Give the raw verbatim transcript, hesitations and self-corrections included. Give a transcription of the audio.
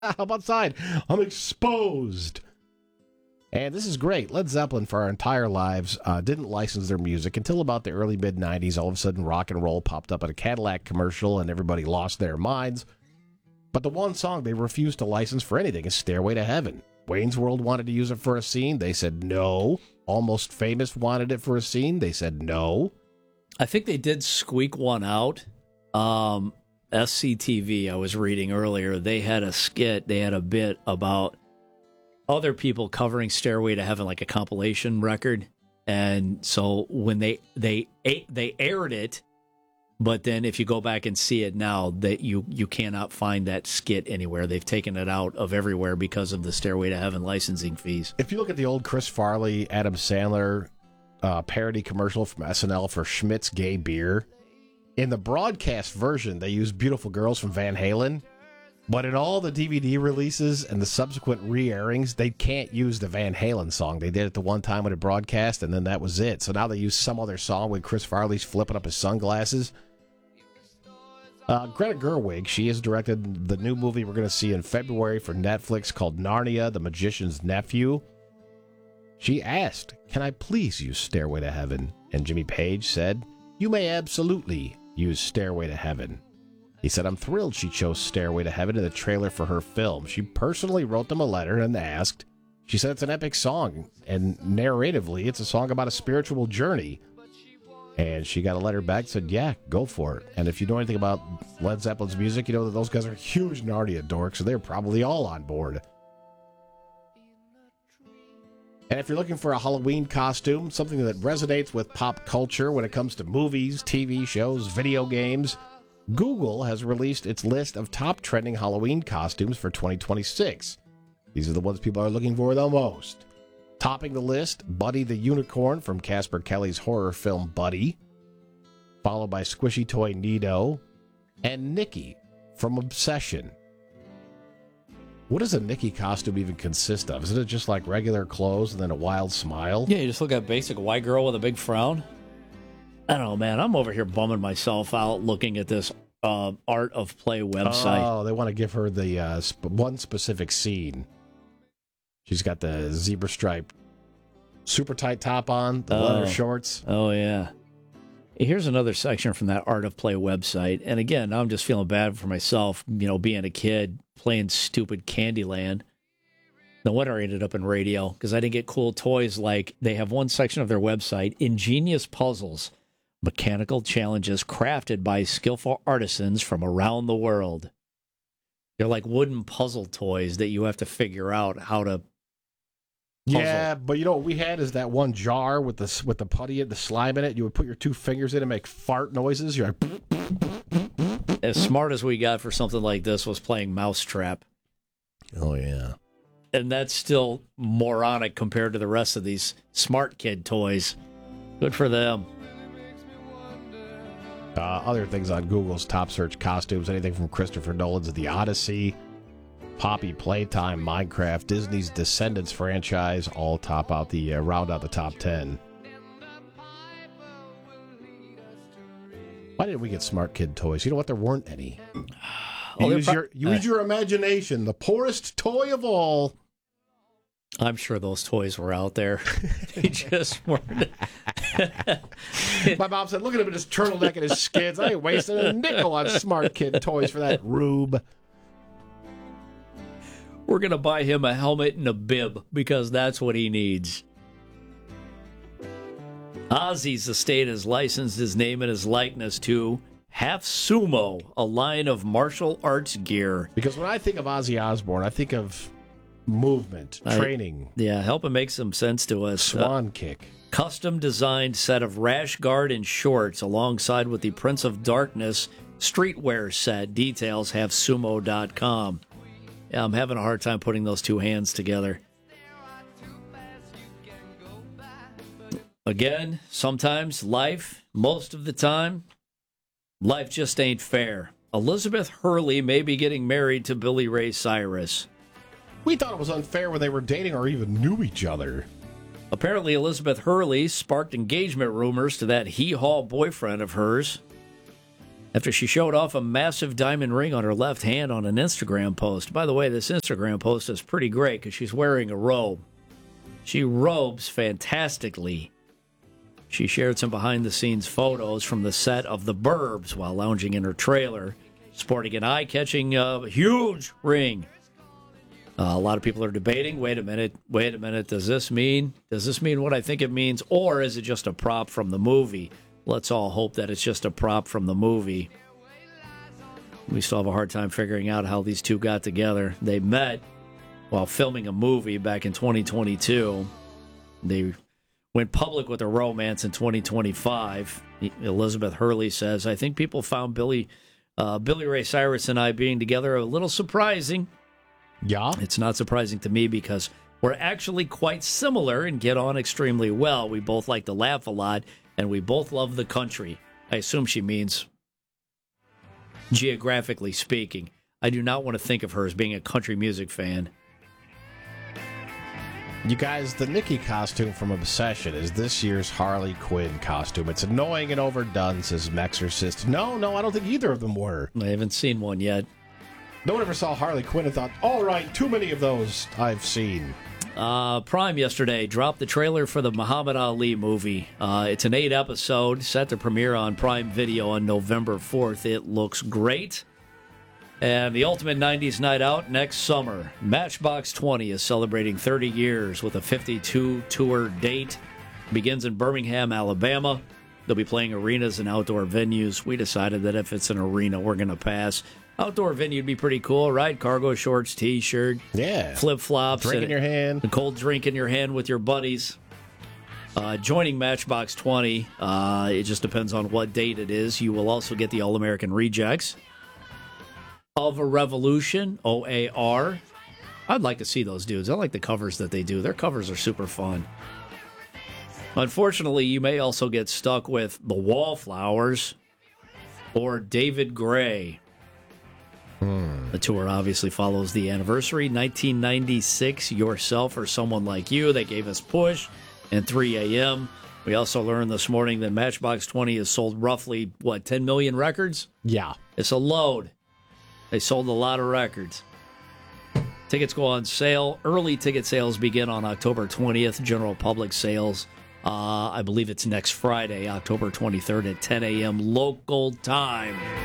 I'm outside. I'm exposed. And this is great. Led Zeppelin, for our entire lives, uh, didn't license their music until about the early mid-nineties. All of a sudden, rock and roll popped up in a Cadillac commercial, and everybody lost their minds. But the one song they refused to license for anything is Stairway to Heaven. Wayne's World wanted to use it for a scene. They said no. Almost Famous wanted it for a scene. They said no. I think they did squeak one out. Um, S C T V, I was reading earlier, they had a skit, they had a bit about other people covering Stairway to Heaven, like a compilation record. And so when they they they aired it, but then if you go back and see it now, that you you cannot find that skit anywhere. They've taken it out of everywhere because of the Stairway to Heaven licensing fees. If you look at the old Chris Farley, Adam Sandler uh, parody commercial from S N L for Schmidt's Gay Beer, in the broadcast version, they use Beautiful Girls from Van Halen. But in all the D V D releases and the subsequent re-airings, they can't use the Van Halen song. They did it the one time when it broadcast, and then that was it. So now they use some other song when Chris Farley's flipping up his sunglasses. Uh, Greta Gerwig, she has directed the new movie we're going to see in February for Netflix called Narnia, the Magician's Nephew. She asked, "Can I please use Stairway to Heaven?" And Jimmy Page said, "You may absolutely use Stairway to Heaven." He said, "I'm thrilled she chose Stairway to Heaven in the trailer for her film. She personally wrote them a letter and asked. She said it's an epic song, and narratively, it's a song about a spiritual journey." And she got a letter back that said, yeah, go for it. And if you know anything about Led Zeppelin's music, you know that those guys are huge Narnia dorks, so they're probably all on board. And if you're looking for a Halloween costume, something that resonates with pop culture when it comes to movies, T V shows, video games, Google has released its list of top trending Halloween costumes for twenty twenty-six. These are the ones people are looking for the most. Topping the list, Buddy the Unicorn from Casper Kelly's horror film Buddy, followed by Squishy Toy Nido, and Nikki from Obsession. What does a Nikki costume even consist of? Isn't it just like regular clothes and then a wild smile? Yeah, you just look at a basic white girl with a big frown. I don't know, man. I'm over here bumming myself out looking at this uh, Art of Play website. Oh, they want to give her the uh, sp- one specific scene. She's got the zebra stripe super tight top on, the oh. leather shorts. Oh, yeah. Here's another section from that Art of Play website. And again, I'm just feeling bad for myself, you know, being a kid, playing stupid Candyland. No wonder I ended up in radio, because I didn't get cool toys like they have one section of their website, Ingenious Puzzles, mechanical challenges crafted by skillful artisans from around the world. They're like wooden puzzle toys that you have to figure out how to puzzle. Yeah, but you know what we had is that one jar with the with the putty and the slime in it. You would put your two fingers in and make fart noises. You're like... As smart as we got for something like this was playing Mousetrap. Oh, yeah. And that's still moronic compared to the rest of these smart kid toys. Good for them. Uh, other things on Google's top search costumes, anything from Christopher Nolan's The Odyssey, Poppy Playtime, Minecraft, Disney's Descendants franchise, all top out the uh, round out the top ten. Why didn't we get smart kid toys? You know what? There weren't any. You, oh, use, pro- your, use uh, your imagination. The poorest toy of all. I'm sure those toys were out there. They just weren't. My mom said, look at him in his turtleneck and his skids. I ain't wasting a nickel on smart kid toys for that rube. We're going to buy him a helmet and a bib because that's what he needs. Ozzy's estate has licensed his name and his likeness to Half Sumo, a line of martial arts gear. Because when I think of Ozzy Osbourne, I think of movement, training. I, yeah, help it make some sense to us. Swan uh, kick. Custom designed set of rash guard and shorts alongside with the Prince of Darkness streetwear set. Details have sumo dot com. Yeah, I'm having a hard time putting those two hands together. Again, sometimes life, most of the time, life just ain't fair. Elizabeth Hurley may be getting married to Billy Ray Cyrus. We thought it was unfair when they were dating or even knew each other. Apparently, Elizabeth Hurley sparked engagement rumors to that hee-haw boyfriend of hers. after she showed off a massive diamond ring on her left hand on an Instagram post. By the way, this Instagram post is pretty great because she's wearing a robe. She robes fantastically. She shared some behind-the-scenes photos from the set of The Burbs while lounging in her trailer, sporting an eye-catching, uh, huge ring. Uh, a lot of people are debating, wait a minute, wait a minute, does this mean, does this mean what I think it means, or is it just a prop from the movie? Let's all hope that it's just a prop from the movie. We still have a hard time figuring out how these two got together. They met while filming a movie back in twenty twenty-two. They went public with a romance in twenty twenty-five. Elizabeth Hurley says, I think people found Billy, uh, Billy Ray Cyrus and I being together a little surprising. Yeah. It's not surprising to me because we're actually quite similar and get on extremely well. We both like to laugh a lot, and we both love the country. I assume she means geographically speaking. I do not want to think of her as being a country music fan. You guys, the Nikki costume from Obsession is this year's Harley Quinn costume. It's annoying and overdone, says Mexorcist. No, no, I don't think either of them were. I haven't seen one yet. No one ever saw Harley Quinn and thought, all right, too many of those I've seen. Uh, Prime yesterday dropped the trailer for the Muhammad Ali movie. Uh, it's an eight episode, set to premiere on Prime Video on November fourth. It looks great. And the Ultimate nineties Night Out next summer. Matchbox twenty is celebrating thirty years with a fifty-two tour date. Begins in Birmingham, Alabama. They'll be playing arenas and outdoor venues. We decided that if it's an arena, we're going to pass. Outdoor venue would be pretty cool, right? Cargo shorts, T-shirt, yeah, flip-flops. Drink in your hand. A cold drink in your hand with your buddies. Uh, joining Matchbox twenty, uh, it just depends on what date it is. You will also get the All-American Rejects. Of a Revolution, O A R. I'd like to see those dudes. I like the covers that they do. Their covers are super fun. Unfortunately, you may also get stuck with The Wallflowers or David Gray. Hmm. The tour obviously follows the anniversary. nineteen ninety-six, Yourself or Someone Like You. They gave us Push and three a.m. We also learned this morning that Matchbox twenty has sold roughly, what, ten million records? Yeah. It's a load. They sold a lot of records. Tickets go on sale. Early ticket sales begin on October twentieth. General public sales, uh, I believe it's next Friday, October twenty-third at ten a.m. local time.